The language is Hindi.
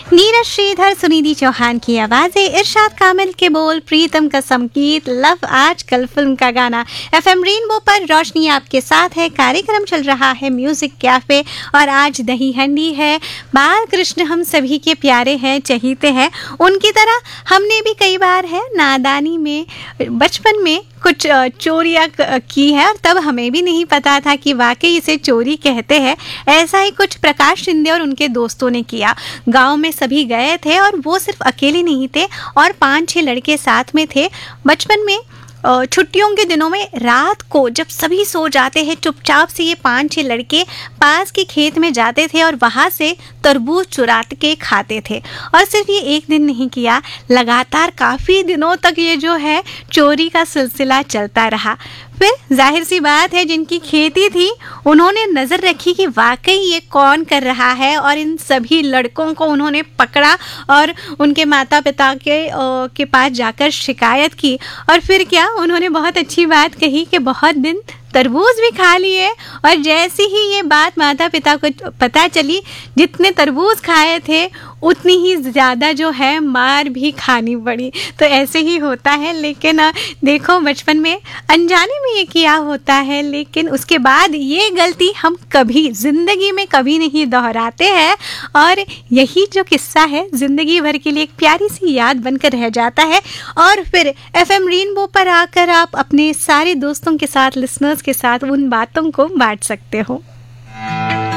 नीरज श्रीधर, सुनिधि चौहान की आवाजें, इरशाद कामिल के बोल, प्रीतम का संगीत, लव आजकल फिल्म का गाना। एफएम रेनबो पर रोशनी आपके साथ है। कार्यक्रम चल रहा है म्यूजिक कैफे और आज दही हंडी है। बाल कृष्ण हम सभी के प्यारे हैं, चहीते हैं। उनकी तरह हमने भी कई बार है नादानी में, बचपन में कुछ चोरियाँ की है और तब हमें भी नहीं पता था कि वाकई इसे चोरी कहते हैं। ऐसा ही कुछ प्रकाश शिंदे और उनके दोस्तों ने किया। गांव में सभी गए थे और वो सिर्फ अकेले नहीं थे और 5-6 लड़के साथ में थे। बचपन में छुट्टियों के दिनों में रात को जब सभी सो जाते हैं, चुपचाप से ये 5-6 लड़के पास के खेत में जाते थे और वहाँ से तरबूज चुरा के खाते थे। और सिर्फ ये एक दिन नहीं किया, लगातार काफ़ी दिनों तक ये जो है चोरी का सिलसिला चलता रहा। फिर जाहिर सी बात है, जिनकी खेती थी उन्होंने नज़र रखी कि वाकई ये कौन कर रहा है और इन सभी लड़कों को उन्होंने पकड़ा और उनके माता पिता के पास जाकर शिकायत की। और फिर क्या, उन्होंने बहुत अच्छी बात कही कि बहुत दिन तरबूज भी खा लिए। और जैसे ही ये बात माता पिता को पता चली, जितने तरबूज खाए थे उतनी ही ज़्यादा जो है मार भी खानी पड़ी। तो ऐसे ही होता है। लेकिन देखो, बचपन में अनजाने में ये किया होता है, लेकिन उसके बाद ये गलती हम कभी ज़िंदगी में कभी नहीं दोहराते हैं। और यही जो किस्सा है ज़िंदगी भर के लिए एक प्यारी सी याद बनकर रह जाता है। और फिर एफएम रेनबो पर आकर आप अपने सारे दोस्तों के साथ, लिसनर्स के साथ उन बातों को बांट सकते हो।